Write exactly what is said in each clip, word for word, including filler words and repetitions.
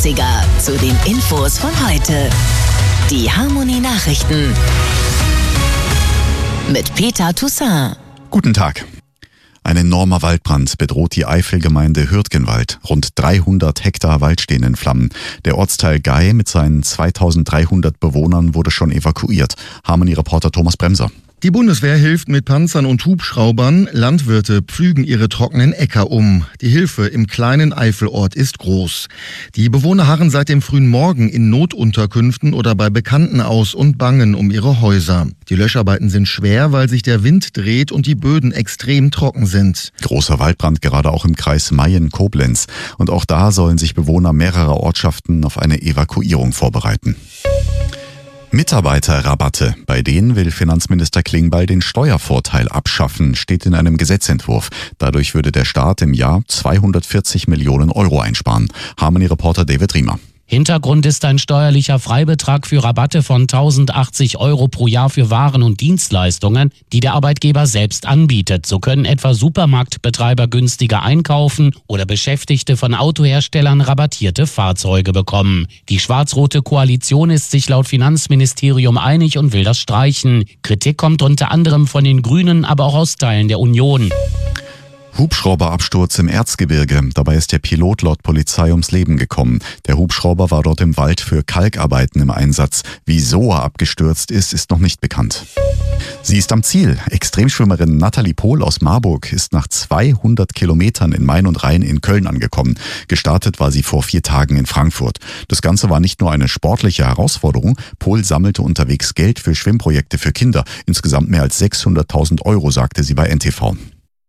neunziger zu den Infos von heute. Die Harmonie-Nachrichten mit Peter Toussaint. Guten Tag. Ein enormer Waldbrand bedroht die Eifelgemeinde Hürtgenwald. Rund dreihundert Hektar Wald stehen in Flammen. Der Ortsteil Gay mit seinen zweitausenddreihundert Bewohnern wurde schon evakuiert. Harmonie-Reporter Thomas Bremser. Die Bundeswehr hilft mit Panzern und Hubschraubern. Landwirte pflügen ihre trockenen Äcker um. Die Hilfe im kleinen Eifelort ist groß. Die Bewohner harren seit dem frühen Morgen in Notunterkünften oder bei Bekannten aus und bangen um ihre Häuser. Die Löscharbeiten sind schwer, weil sich der Wind dreht und die Böden extrem trocken sind. Großer Waldbrand gerade auch im Kreis Mayen-Koblenz. Und auch da sollen sich Bewohner mehrerer Ortschaften auf eine Evakuierung vorbereiten. Mitarbeiterrabatte. Bei denen will Finanzminister Klingbeil den Steuervorteil abschaffen, steht in einem Gesetzentwurf. Dadurch würde der Staat im Jahr zweihundertvierzig Millionen Euro einsparen. Harmonie-Reporter David Riemer. Hintergrund ist ein steuerlicher Freibetrag für Rabatte von tausendachtzig Euro pro Jahr für Waren und Dienstleistungen, die der Arbeitgeber selbst anbietet. So können etwa Supermarktbetreiber günstiger einkaufen oder Beschäftigte von Autoherstellern rabattierte Fahrzeuge bekommen. Die schwarz-rote Koalition ist sich laut Finanzministerium einig und will das streichen. Kritik kommt unter anderem von den Grünen, aber auch aus Teilen der Union. Hubschrauberabsturz im Erzgebirge. Dabei ist der Pilot laut Polizei ums Leben gekommen. Der Hubschrauber war dort im Wald für Kalkarbeiten im Einsatz. Wieso er abgestürzt ist, ist noch nicht bekannt. Sie ist am Ziel. Extremschwimmerin Nathalie Pohl aus Marburg ist nach zweihundert Kilometern in Main und Rhein in Köln angekommen. Gestartet war sie vor vier Tagen in Frankfurt. Das Ganze war nicht nur eine sportliche Herausforderung. Pohl sammelte unterwegs Geld für Schwimmprojekte für Kinder. Insgesamt mehr als sechshunderttausend Euro, sagte sie bei N T V.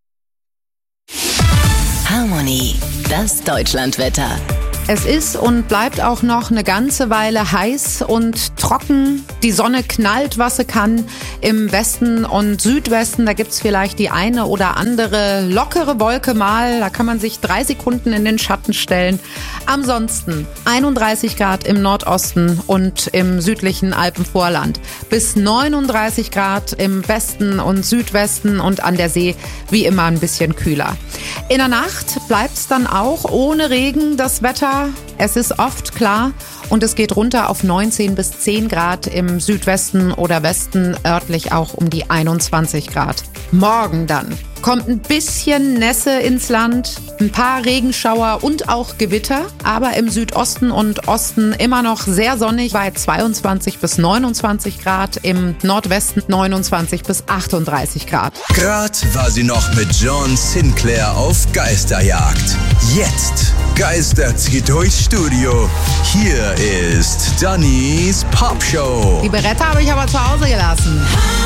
Harmonie, das Deutschlandwetter. Es ist und bleibt auch noch eine ganze Weile heiß und trocken. Die Sonne knallt, was sie kann. Im Westen und Südwesten, da gibt's vielleicht die eine oder andere lockere Wolke mal. Da kann man sich drei Sekunden in den Schatten stellen. Ansonsten einunddreißig Grad im Nordosten und im südlichen Alpenvorland. Bis neununddreißig Grad im Westen und Südwesten und an der See wie immer ein bisschen kühler. In der Nacht bleibt's dann auch ohne Regen das Wetter. Es ist oft klar und es geht runter auf neunzehn bis zehn Grad im Südwesten oder Westen, örtlich auch um die einundzwanzig Grad. Morgen dann kommt ein bisschen Nässe ins Land, ein paar Regenschauer und auch Gewitter, aber im Südosten und Osten immer noch sehr sonnig bei zweiundzwanzig bis neunundzwanzig Grad, im Nordwesten neunundzwanzig bis achtunddreißig Grad. Grad war sie noch mit John Sinclair auf Geisterjagd. Jetzt Geister zieht durchs Studio. Hier ist Dannys Popshow. Die Beretta habe ich aber zu Hause gelassen.